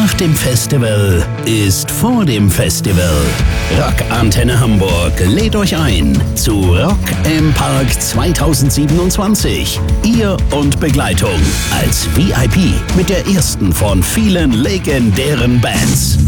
Nach dem Festival ist vor dem Festival. Rock Antenne Hamburg lädt euch ein zu Rock im Park 2027. Ihr und Begleitung als VIP mit der ersten von vielen legendären Bands.